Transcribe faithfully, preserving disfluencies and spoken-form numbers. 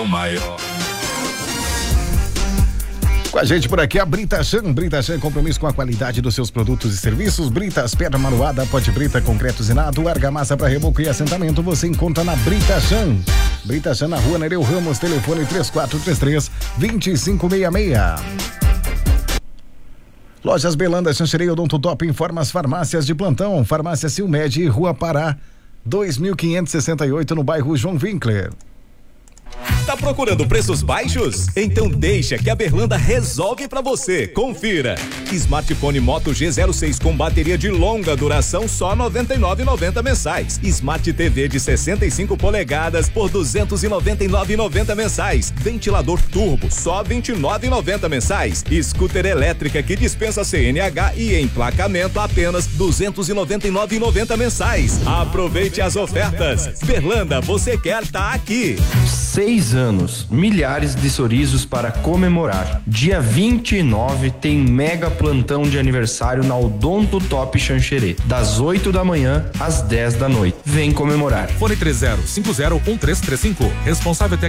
O maior. Com a gente por aqui, a Britachan. Britachan, compromisso com a qualidade dos seus produtos e serviços. Britas, pedra manuada, pote brita, concreto zinado, argamassa para reboco e assentamento. Você encontra na Britachan. Britachan na rua Nereu Ramos, telefone três quatro três três, dois cinco seis seis. Lojas Belanda, Xanxerê, Odonto Top, informa as farmácias de plantão. Farmácia Silmed, Rua Pará, dois mil quinhentos e sessenta e oito, no bairro João Winkler. Tá procurando preços baixos? Então deixa que a Berlanda resolve pra você. Confira. Smartphone Moto G zero seis com bateria de longa duração, só noventa e nove reais e noventa centavos mensais. Smart T V de sessenta e cinco polegadas por duzentos e noventa e nove reais e noventa centavos mensais. Ventilador turbo, só vinte e nove reais e noventa centavos mensais. Scooter elétrica que dispensa C N H e emplacamento, apenas duzentos e noventa e nove reais e noventa centavos mensais. Aproveite as ofertas. Berlanda, você quer tá aqui. Seis anos, milhares de sorrisos para comemorar. Dia vinte e nove tem mega plantão de aniversário na Odonto Top Xanxerê, das oito da manhã às dez da noite. Vem comemorar. Fone três zero cinco zero um três três cinco. Responsável técnico